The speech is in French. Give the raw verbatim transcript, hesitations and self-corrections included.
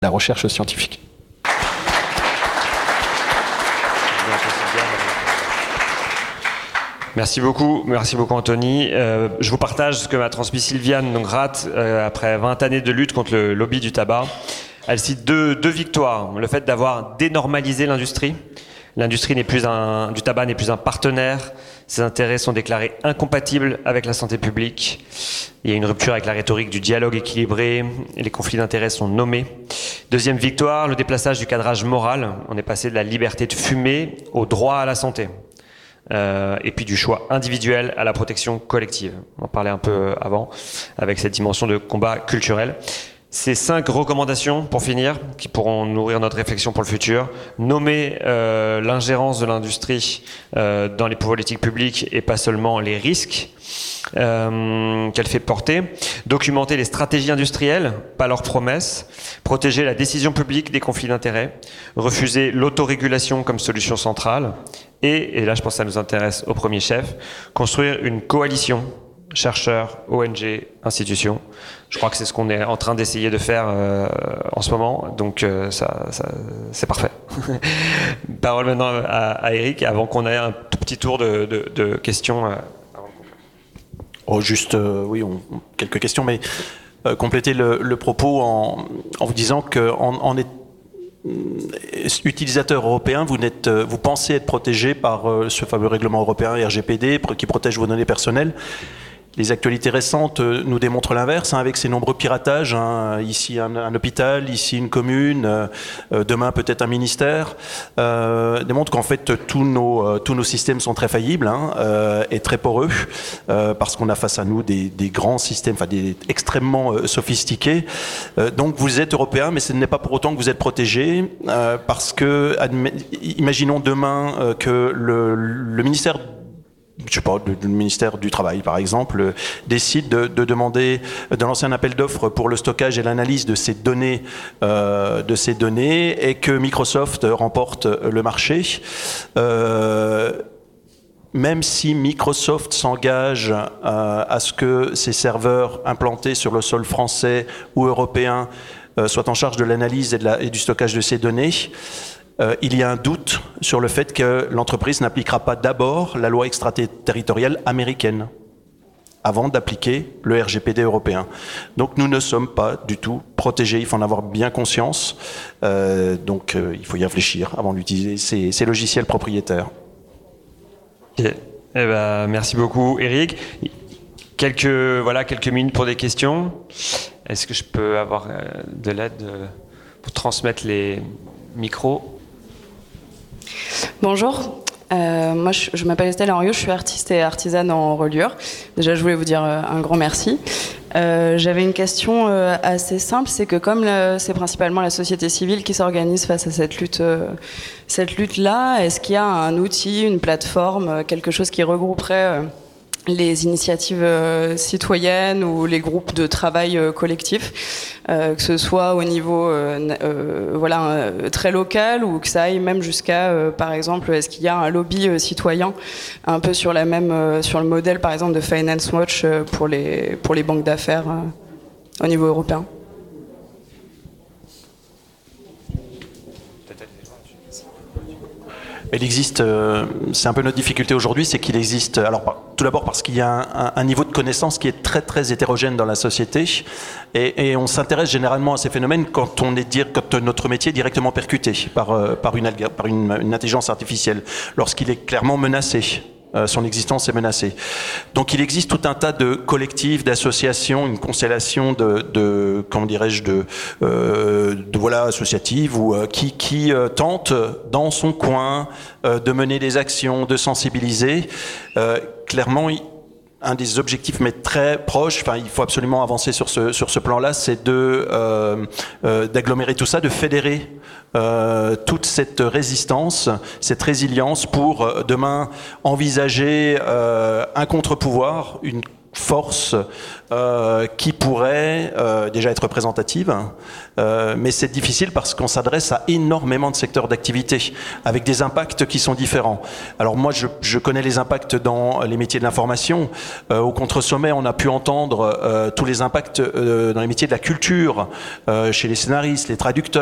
la recherche scientifique. Merci beaucoup, merci beaucoup Anthony. Euh, je vous partage ce que m'a transmis Sylviane donc Rath euh, après vingt années de lutte contre le lobby du tabac. Elle cite deux, deux victoires. Le fait d'avoir dénormalisé l'industrie. L'industrie n'est plus un, du tabac n'est plus un partenaire. Ses intérêts sont déclarés incompatibles avec la santé publique. Il y a une rupture avec la rhétorique du dialogue équilibré. Et les conflits d'intérêts sont nommés. Deuxième victoire, le déplaçage du cadrage moral. On est passé de la liberté de fumer au droit à la santé. Euh, et puis du choix individuel à la protection collective. On en parlait un peu avant, avec cette dimension de combat culturel. Ces cinq recommandations, pour finir, qui pourront nourrir notre réflexion pour le futur. Nommer euh, l'ingérence de l'industrie euh, dans les politiques publiques et pas seulement les risques euh, qu'elle fait porter. Documenter les stratégies industrielles, pas leurs promesses. Protéger la décision publique des conflits d'intérêts. Refuser l'autorégulation comme solution centrale. Et, et là je pense que ça nous intéresse au premier chef, construire une coalition chercheurs, O N G, institutions. Je crois que c'est ce qu'on est en train d'essayer de faire euh, en ce moment, donc euh, ça, ça, c'est parfait. Parole maintenant à, à Eric, avant qu'on ait un tout petit tour de, de, de questions. Euh, oh, juste, euh, oui, on, quelques questions, mais euh, compléter le, le propos en, en vous disant qu'en en est utilisateur européen, vous, n'êtes, vous pensez être protégé par ce fameux règlement européen R G P D qui protège vos données personnelles. Les actualités récentes nous démontrent l'inverse, hein, avec ces nombreux piratages, hein, ici un, un hôpital, ici une commune, euh, demain peut-être un ministère, euh, démontrent qu'en fait tous nos, euh, tous nos systèmes sont très faillibles hein, euh, et très poreux, euh, parce qu'on a face à nous des, des grands systèmes, enfin des extrêmement euh, sophistiqués. Euh, donc vous êtes européen, mais ce n'est pas pour autant que vous êtes protégé, euh, parce que, imaginons demain euh, que le, le ministère je sais pas, le ministère du Travail, par exemple, décide de, de demander, de lancer un appel d'offres pour le stockage et l'analyse de ces données, euh, de ces données, et que Microsoft remporte le marché. Euh, même si Microsoft s'engage euh, à ce que ces serveurs implantés sur le sol français ou européen euh, soient en charge de l'analyse et, de la, et du stockage de ces données, Euh, il y a un doute sur le fait que l'entreprise n'appliquera pas d'abord la loi extraterritoriale américaine avant d'appliquer le R G P D européen. Donc nous ne sommes pas du tout protégés, il faut en avoir bien conscience. Euh, donc euh, il faut y réfléchir avant d'utiliser ces, ces logiciels propriétaires. Okay. Eh ben, merci beaucoup Eric. Quelques, voilà, quelques minutes pour des questions. Est-ce que je peux avoir de l'aide pour transmettre les micros ? Bonjour, euh, moi je, je m'appelle Estelle Henriot, je suis artiste et artisane en reliure. Déjà je voulais vous dire euh, un grand merci. Euh, j'avais une question euh, assez simple, c'est que comme le, c'est principalement la société civile qui s'organise face à cette lutte, euh, cette lutte-là, est-ce qu'il y a un outil, une plateforme, quelque chose qui regrouperait euh, les initiatives euh, citoyennes ou les groupes de travail euh, collectifs, euh, que ce soit au niveau euh, euh, voilà, euh, très local ou que ça aille même jusqu'à, euh, par exemple, est-ce qu'il y a un lobby euh, citoyen un peu sur, la même, euh, sur le modèle, par exemple, de Finance Watch euh, pour, les, pour les banques d'affaires euh, au niveau européen ? Il existe, euh, c'est un peu notre difficulté aujourd'hui, c'est qu'il existe, alors tout d'abord parce qu'il y a un, un, un niveau de connaissance qui est très très hétérogène dans la société, et, et on s'intéresse généralement à ces phénomènes quand on est dire, quand notre métier est directement percuté par euh, par une par une, une intelligence artificielle, lorsqu'il est clairement menacé. Euh, son existence est menacée. Donc il existe tout un tas de collectifs, d'associations, une constellation de, de comment dirais-je, de, euh, de voilà associatives ou euh, qui qui euh, tentent dans son coin euh, de mener des actions, de sensibiliser. Euh, clairement, il, un des objectifs, mais très proche, enfin, il faut absolument avancer sur ce sur ce plan-là, c'est de euh, euh, d'agglomérer tout ça, de fédérer euh, toute cette résistance, cette résilience pour euh, demain envisager euh, un contre-pouvoir, une force euh, qui pourrait euh, déjà être représentative, euh, mais c'est difficile parce qu'on s'adresse à énormément de secteurs d'activité avec des impacts qui sont différents. Alors moi, je, je connais les impacts dans les métiers de l'information. Euh, au contre-sommet, on a pu entendre euh, tous les impacts euh, dans les métiers de la culture, euh, chez les scénaristes, les traducteurs,